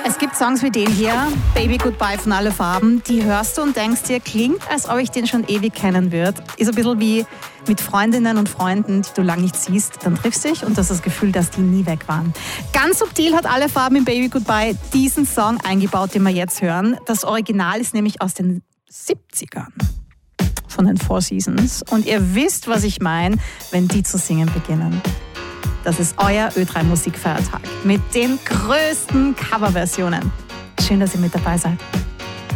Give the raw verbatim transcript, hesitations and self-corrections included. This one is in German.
Es gibt Songs wie den hier, Baby Goodbye von Alle Farben, die hörst du und denkst dir, klingt, als ob ich den schon ewig kennen würde. Ist ein bisschen wie mit Freundinnen und Freunden, die du lang nicht siehst. Dann triffst du dich und du hast das Gefühl, dass die nie weg waren. Ganz subtil hat Alle Farben in Baby Goodbye diesen Song eingebaut, den wir jetzt hören. Das Original ist nämlich aus den siebzigern. Von den Four Seasons. Und ihr wisst, was ich meine, wenn die zu singen beginnen. Das ist euer Ö drei Musikfeiertag mit den größten Coverversionen. Schön, dass ihr mit dabei seid.